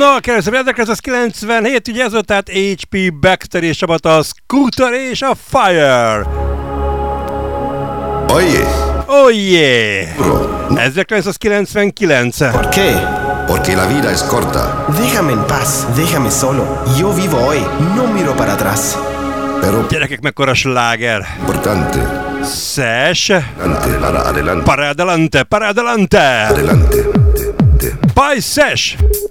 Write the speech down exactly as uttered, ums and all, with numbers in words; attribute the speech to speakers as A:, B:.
A: Na, keresztül ezerkilencszázkilencvenhét, ugye ez volt tehát há pé Baxter és csapata, a Scooter és a Fire.
B: Oye.
A: Oye. ezerkilencszázkilencvenkilenc.
B: ¿Por qué? Porque la vida es corta.
C: Déjame en paz, déjame solo. Yo vivo hoy, no miro para atrás.
B: Pero
A: Gyerekek, mekkora sláger.
B: importante.
A: Szes.
B: Adelante, para adelante.
A: Para adelante, para adelante.
B: Adelante.
A: Paj, szes.